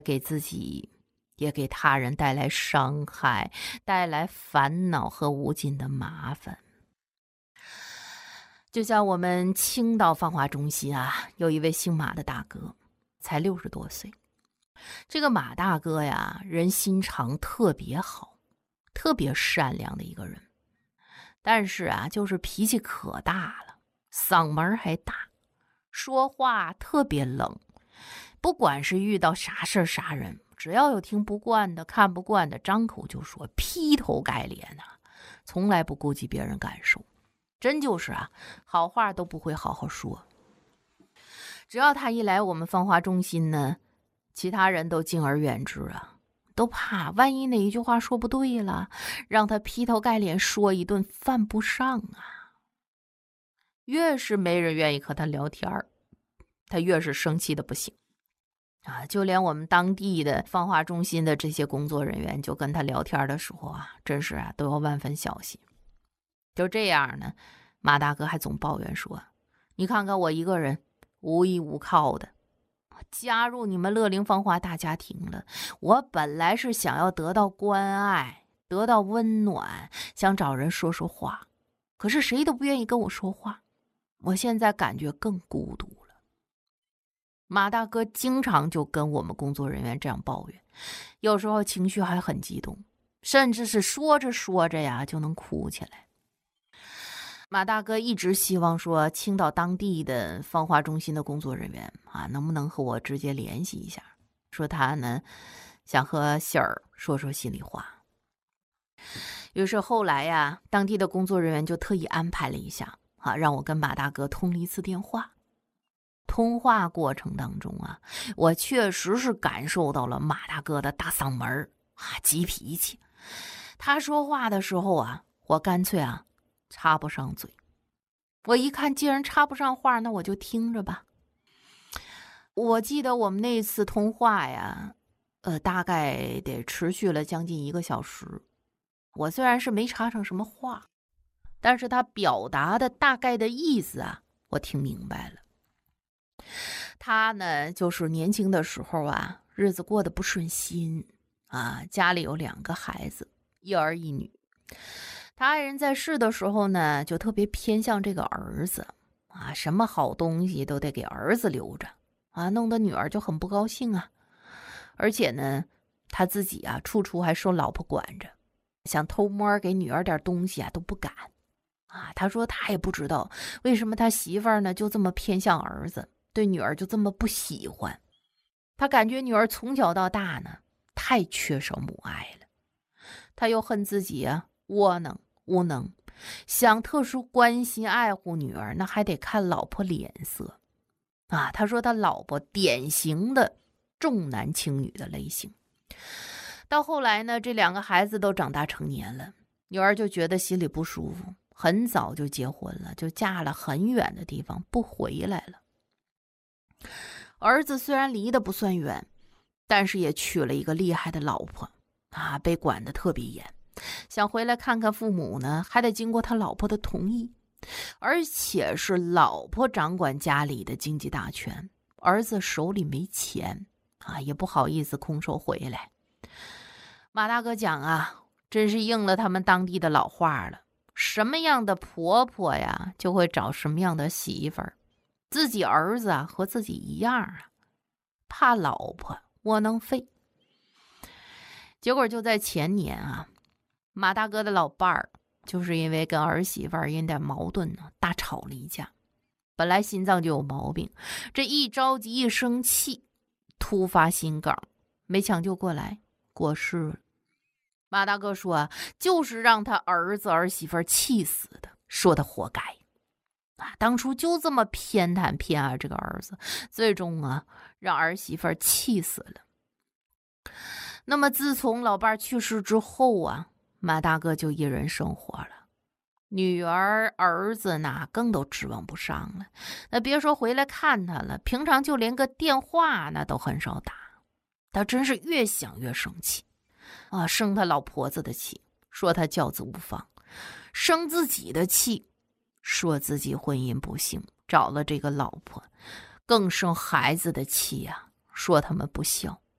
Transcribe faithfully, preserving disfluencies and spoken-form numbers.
给自己也给他人带来伤害，带来烦恼和无尽的麻烦。就像我们青岛芳华中心啊，有一位姓马的大哥，才六十多岁。这个马大哥呀，人心肠特别好，特别善良的一个人。但是啊，就是脾气可大了，嗓门还大，说话特别冷。不管是遇到啥事儿啥人，只要有听不惯的、看不惯的，张口就说，劈头盖脸啊，从来不顾及别人感受。真就是啊，好话都不会好好说。只要他一来我们芳华中心呢，其他人都敬而远之啊，都怕万一哪一句话说不对了，让他劈头盖脸说一顿，犯不上啊。越是没人愿意和他聊天，他越是生气的不行啊。就连我们当地的芳华中心的这些工作人员，就跟他聊天的时候啊，真是啊，都要万分小心。就这样呢，马大哥还总抱怨说，你看看我一个人无依无靠的，加入你们乐龄芳华大家庭了，我本来是想要得到关爱，得到温暖，想找人说说话，可是谁都不愿意跟我说话，我现在感觉更孤独了。马大哥经常就跟我们工作人员这样抱怨，有时候情绪还很激动，甚至是说着说着呀就能哭起来。马大哥一直希望说，青岛当地的芳华中心的工作人员啊，能不能和我直接联系一下，说他呢想和喜儿说说心里话。于是后来呀，当地的工作人员就特意安排了一下啊，让我跟马大哥通了一次电话。通话过程当中啊，我确实是感受到了马大哥的大嗓门啊，急脾气。他说话的时候啊，我干脆啊插不上嘴。我一看既然插不上话，那我就听着吧。我记得我们那次通话呀，呃，大概得持续了将近一个小时。我虽然是没插上什么话，但是他表达的大概的意思啊，我听明白了。他呢，就是年轻的时候啊，日子过得不顺心啊，家里有两个孩子，一儿一女。他爱人在世的时候呢，就特别偏向这个儿子啊，什么好东西都得给儿子留着啊，弄得女儿就很不高兴啊。而且呢，他自己啊，处处还受老婆管着，想偷摸给女儿点东西啊都不敢啊。他说他也不知道为什么他媳妇儿呢就这么偏向儿子，对女儿就这么不喜欢。他感觉女儿从小到大呢太缺少母爱了，他又恨自己啊窝囊无能，想特殊关心爱护女儿，那还得看老婆脸色啊。他说他老婆典型的重男轻女的类型。到后来呢，这两个孩子都长大成年了，女儿就觉得心里不舒服，很早就结婚了，就嫁了很远的地方，不回来了。儿子虽然离得不算远，但是也娶了一个厉害的老婆啊，被管得特别严。想回来看看父母呢，还得经过他老婆的同意，而且是老婆掌管家里的经济大权，儿子手里没钱啊，也不好意思空手回来。马大哥讲啊，真是应了他们当地的老话了，什么样的婆婆呀，就会找什么样的媳妇儿。自己儿子啊和自己一样啊，怕老婆窝囊废。结果就在前年啊，马大哥的老伴儿就是因为跟儿媳妇儿因点矛盾呢，大吵了一架。本来心脏就有毛病，这一着急一生气，突发心梗，没抢救过来，过世了。马大哥说啊，就是让他儿子儿媳妇儿气死的，说他活该啊，当初就这么偏袒偏爱这个儿子，最终啊让儿媳妇儿气死了。那么自从老伴去世之后啊，马大哥就一人生活了，女儿儿子那更都指望不上了，那别说回来看他了，平常就连个电话那都很少打。他真是越想越生气啊，生他老婆子的气，说他教子无方；生自己的气，说自己婚姻不幸，找了这个老婆；更生孩子的气啊，说他们不孝。